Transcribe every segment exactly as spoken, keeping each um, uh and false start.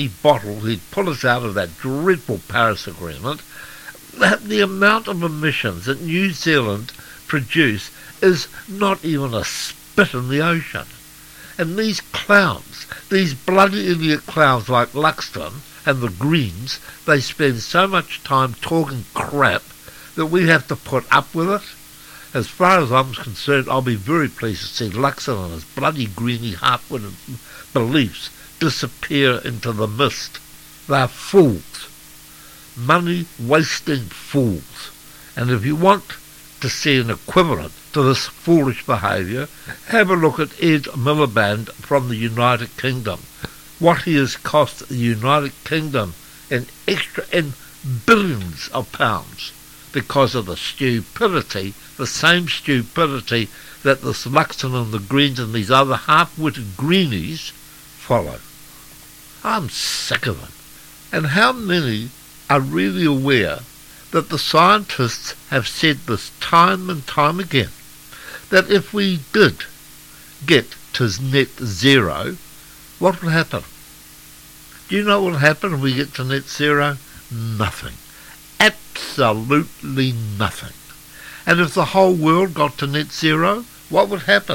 bottle, he'd pull us out of that dreadful Paris Agreement. That the amount of emissions that New Zealand produce is not even a spit in the ocean. And these clowns, these bloody idiot clowns like Luxton and the Greens, they spend so much time talking crap that we have to put up with it. As far as I'm concerned, I'll be very pleased to see Luxon and his bloody greeny half-witted beliefs disappear into the mist. They're fools. Money-wasting fools. And if you want to see an equivalent to this foolish behaviour, have a look at Ed Miliband from the United Kingdom. What he has cost the United Kingdom in extra in billions of pounds because of the stupidity, the same stupidity that this Luxon and the Greens and these other half-witted greenies follow. I'm sick of it. And how many are really aware that the scientists have said this time and time again, that if we did get to net zero, what will happen? Do you know what will happen if we get to net zero? Nothing. Absolutely nothing. And if the whole world got to net zero, what would happen?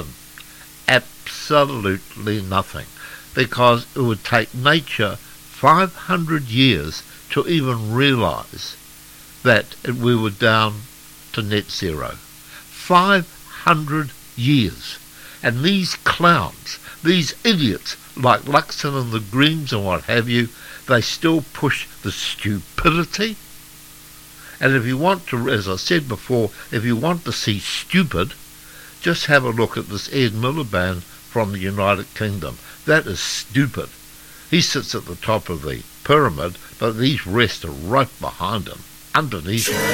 Absolutely nothing. Because it would take nature five hundred years to even realise that we were down to net zero. five hundred years. And these clowns, these idiots like Luxon and the Greens and what have you, they still push the stupidity. And if you want to, as I said before, if you want to see stupid, just have a look at this Ed Miliband from the United Kingdom. That is stupid. He sits at the top of the pyramid, but these rest are right behind him, underneath him.